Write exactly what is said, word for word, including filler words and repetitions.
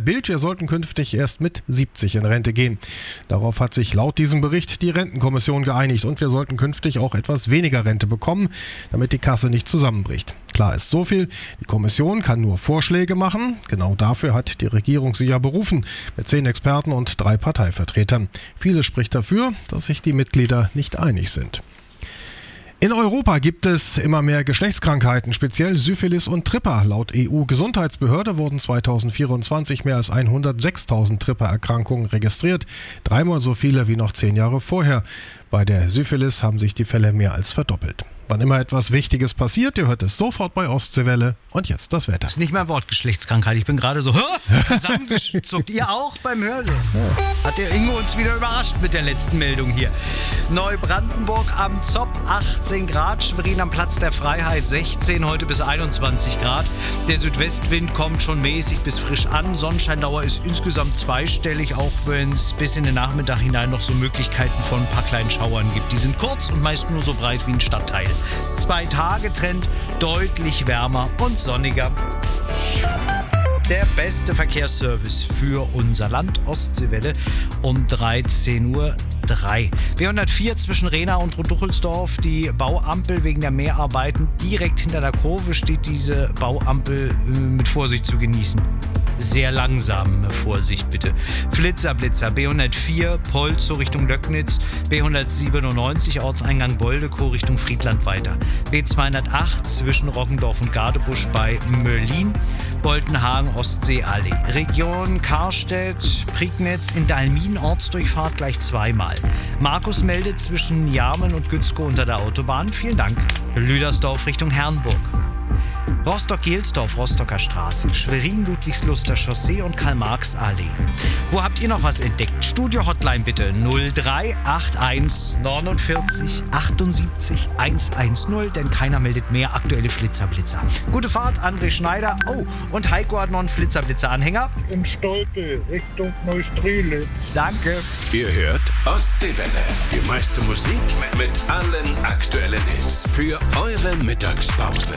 Bild, wir sollten künftig erst mit siebzig in Rente gehen. Darauf hat sich laut diesem Bericht die Rentenkommission geeinigt und wir sollten künftig auch etwas weniger Rente bekommen, damit die Kasse nicht zusammenbricht. Klar ist so viel, die Kommission kann nur Vorschläge machen. Genau dafür hat die Regierung sie ja berufen, mit zehn Experten und drei Parteivertretern. Vieles spricht dafür, dass sich die Mitglieder nicht einig sind. In Europa gibt es immer mehr Geschlechtskrankheiten, speziell Syphilis und Tripper. Laut E U-Gesundheitsbehörde wurden zweitausendvierundzwanzig mehr als hundertsechstausend Tripper-Erkrankungen registriert, dreimal so viele wie noch zehn Jahre vorher. Bei der Syphilis haben sich die Fälle mehr als verdoppelt. Wann immer etwas Wichtiges passiert, ihr hört es sofort bei Ostseewelle. Und jetzt das Wetter. Das ist nicht mein Wort, Geschlechtskrankheit. Ich bin gerade so zusammengezuckt. Ihr auch beim Hören? Hat der Ingo uns wieder überrascht mit der letzten Meldung hier. Neubrandenburg am Zopp achtzehn Grad, Schwerin am Platz der Freiheit sechzehn, heute bis einundzwanzig Grad. Der Südwestwind kommt schon mäßig bis frisch an. Sonnenscheindauer ist insgesamt zweistellig, auch wenn es bis in den Nachmittag hinein noch so Möglichkeiten von ein paar kleinen Schauern gibt. Die sind kurz und meist nur so breit wie ein Stadtteil. Zwei Tage Trend, deutlich wärmer und sonniger. Der beste Verkehrsservice für unser Land, Ostseewelle, um dreizehn Uhr drei. B hundertvier zwischen Rehna und Roduchelsdorf, die Bauampel wegen der Mehrarbeiten. Direkt hinter der Kurve steht diese Bauampel mit Vorsicht zu genießen. Sehr langsam, Vorsicht bitte. Flitzer-Blitzer, B hundertvier, Polzow Richtung Löcknitz, B hundertsiebenundneunzig, Ortseingang Boldekow Richtung Friedland weiter. B zweihundertacht zwischen Roggendorf und Gadebusch bei Möllin, Boltenhagen, Ostseeallee. Region Karstedt, Prignitz, in Dalmin, Ortsdurchfahrt gleich zweimal. Markus meldet zwischen Jarmen und Gützkow unter der Autobahn, vielen Dank. Lüdersdorf Richtung Herrnburg. Rostock-Gelsdorf, Rostocker Straße, Schwerin-Ludwigsluster Chaussee und Karl-Marx-Allee. Wo habt ihr noch was entdeckt? Studio-Hotline bitte null drei acht eins neunundvierzig achtundsiebzig hundertzehn, denn keiner meldet mehr aktuelle Flitzer-Blitzer. Gute Fahrt, André Schneider. Oh, und Heiko hat noch einen Flitzer-Blitzer-Anhänger. In Stolpe, Richtung Neustrelitz. Danke. Ihr hört Ostseewelle. Die meiste Musik mit allen aktuellen Hits für eure Mittagspause.